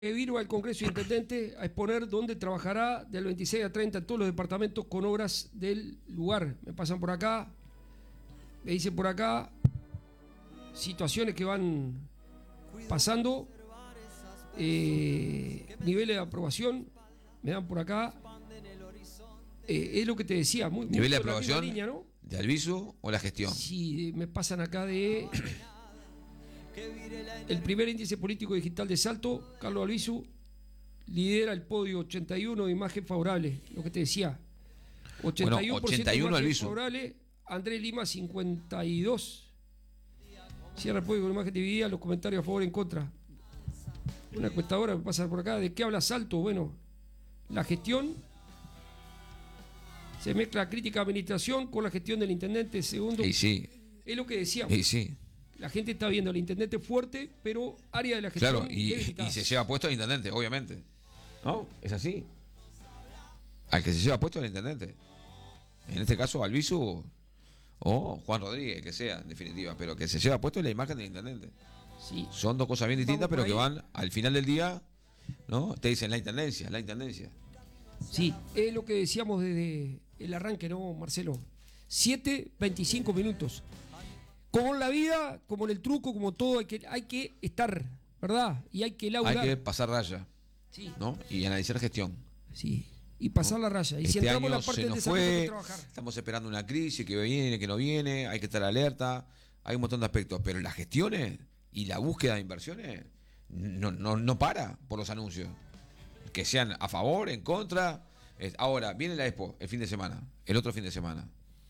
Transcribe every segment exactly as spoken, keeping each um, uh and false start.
vino al Congreso de Intendentes a exponer dónde trabajará del veintiséis al treinta en todos los departamentos con obras del lugar. Me pasan por acá, me dicen por acá, situaciones que van pasando, eh, niveles de aprobación, me dan por acá, eh, es lo que te decía. Muy, ¿Nivel de aprobación línea, ¿no? de Albizu o la gestión? Sí, me pasan acá de... El primer índice político digital de Salto, Carlos Albizu, lidera el podio ochenta y uno de imagen favorable, lo que te decía. ochenta y uno por ciento bueno, ochenta y uno imagen Albizu. favorable, Andrés Lima cincuenta y dos. Cierra el podio con imagen dividida, los comentarios a favor y en contra. Una encuestadora me pasa por acá, ¿de qué habla Salto? Bueno, la gestión, se mezcla crítica a administración con la gestión del intendente, segundo. Y sí. Es lo que decíamos. Y sí. La gente está viendo al intendente fuerte, pero área de la gestión. Claro, y, y se lleva puesto al intendente, obviamente. ¿No? Es así. Al que se lleva puesto al intendente. En este caso, Albizu o Juan Rodríguez, que sea, en definitiva. Pero que se lleva puesto es la imagen del intendente. Sí. Son dos cosas bien distintas, Vamos pero que ahí. van al final del día, ¿no? Te dicen la intendencia, la intendencia. Sí, es lo que decíamos desde el arranque, ¿no, Marcelo? siete, veinticinco minutos. Como en la vida, como en el truco, como todo, hay que, hay que estar, ¿verdad? Y hay que laburar. Hay que pasar raya, Sí, ¿no? Y analizar gestión. sí. Y pasar ¿no? la raya. Y Este si entramos en año la parte se del nos desarrollo, hay fue, que trabajar. estamos esperando una crisis que viene, que no viene, hay que estar alerta, hay un montón de aspectos, pero las gestiones y la búsqueda de inversiones no, no, no para por los anuncios. Que sean a favor, en contra. Es- Ahora, viene la Expo el fin de semana, el otro fin de semana.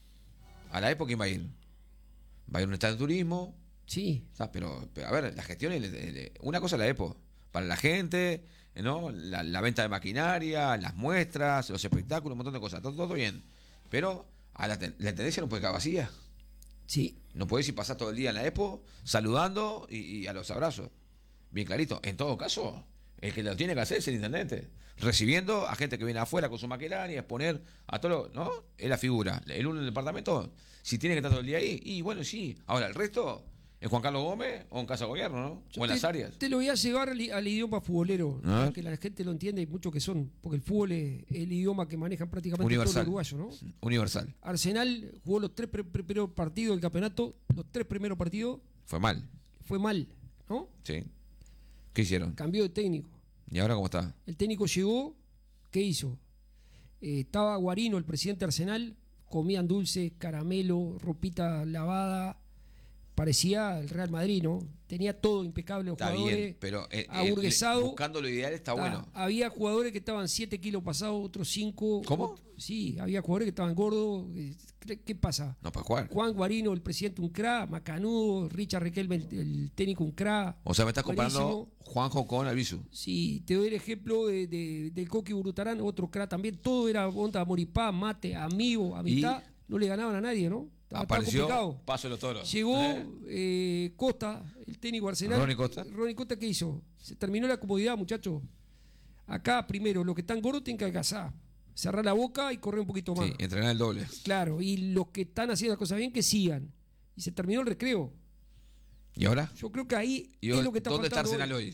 A la Expo, ¿quién va a ir? Va a ir un stand de turismo. Sí. O sea, pero, pero, a ver, las gestiones, le- le- una cosa es la Expo, para la gente, ¿no? La, la venta de maquinaria, las muestras, los espectáculos, un montón de cosas, todo, todo bien. Pero a la, ten- la tendencia no puede quedar vacía. Sí. No puedes ir pasar todo el día en la Expo saludando y, y a los abrazos. Bien clarito. En todo caso, el que lo tiene que hacer es el intendente. Recibiendo a gente que viene afuera con su maquinaria, exponer a todo, lo- ¿no? Es la figura. El uno en el departamento, si tiene que estar todo el día ahí, y bueno, sí. Ahora, el resto es Juan Carlos Gómez o en Casa Gobierno, ¿no? Yo o en te, las áreas. Te lo voy a llevar al, al idioma futbolero, A ver. para que la gente lo entienda y muchos que son, porque el fútbol es el idioma que manejan prácticamente Universal. todos los uruguayos, ¿no? Universal. Arsenal jugó los tres pre- primeros partidos del campeonato, los tres primeros partidos Fue mal. fue mal, ¿no? Sí. ¿Qué hicieron? Cambió de técnico. ¿Y ahora cómo está? El técnico llegó, ¿qué hizo? Eh, estaba Guarino, el presidente de Arsenal, comían dulce, caramelo, ropita lavada, parecía el Real Madrid, ¿no? Tenía todo impecable, los Está jugadores bien, pero eh, eh, aburguesados. buscando lo ideal está Está- bueno. Había jugadores que estaban siete kilos pasados, otros cinco. ¿Cómo? Sí, había jugadores que estaban gordos. ¿Qué, qué pasa? No para jugar. Juan Guarino, el presidente, un cra, Macanudo, Richard Riquelme, el, el técnico, un cra. O sea, me estás comparando Buenísimo. Juanjo con Albizu. Sí, te doy el ejemplo de, de- del Coqui Burutarán, otro cra también. Todo era onda, moripá, mate, amigo, amistad. No le ganaban a nadie, ¿no? Estaba- estaba Apareció complicado. Paso de los Toros. Llegó ¿Eh? eh, Costa, el técnico Arsenal. Ronnie Costa. Ronnie Costa, ¿qué hizo? Se terminó la comodidad, muchachos. Acá, primero, los que están gordos tienen que adelgazar. Cerrar la boca y correr un poquito más. Sí, entrenar el doble. Claro, y los que están haciendo las cosas bien, que sigan. Y se terminó el recreo. ¿Y ahora? Yo creo que ahí ¿Y es lo que está ¿Dónde está faltando Arsenal hoy. hoy?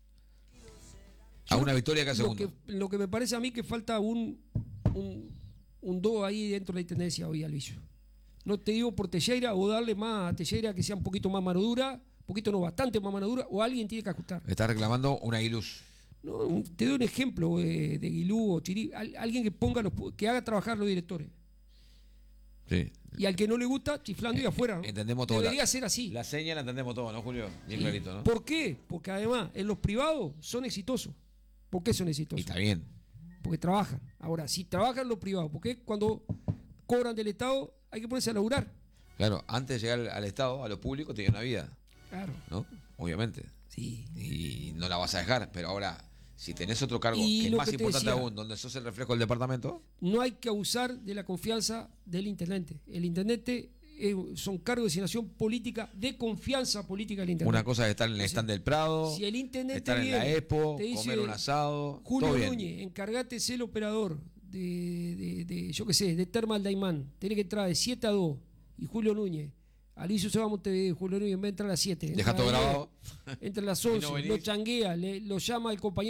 A Yo- una victoria cada lo segundo. que, lo que me parece a mí que falta un un, un do ahí dentro de la intendencia hoy, Alviso. No te digo por Teixeira o darle más a Teixeira que sea un poquito más mano dura, un poquito no, bastante más mano dura, o alguien tiene que ajustar. Está reclamando una ilus. No, un- te doy un ejemplo eh, de Guilú o Chiri, al- alguien que ponga los, que haga trabajar a los directores. Sí. Y al que no le gusta, chiflando y afuera. ¿no? Entendemos todo. Debería la, ser así. La seña la entendemos todo, ¿no, Julio? Bien Sí. clarito, ¿no? ¿Por qué? Porque además en los privados son exitosos. ¿Por qué son Y exitosos? está bien. Porque trabajan. Ahora, si trabajan los privados, porque cuando cobran del Estado hay que ponerse a laburar. Claro, antes de llegar al, al Estado, a lo público, tenía una vida, Claro. ¿no? Obviamente. Sí. Y no la vas a dejar, pero ahora, si tenés otro cargo Y que es lo más que te importante decía, aún, donde sos el reflejo del departamento, No hay que abusar de la confianza del intendente. El intendente eh, son cargos de designación política, de confianza política del intendente. una cosa es estar en el stand del Prado, Si el intendente estar en la viene, Expo, te dice, comer un asado, Julio todo bien. Núñez, encárgate ser el operador de, de, de, yo qué sé, de Termal Daimán. Tenés que entrar de siete a dos. Y Julio Núñez, Alicio se va a Montevideo, Julio Núñez entra a las siete. Deja todo grabado. Entra a las Y no once, venís. lo changuea, le, lo llama al compañero.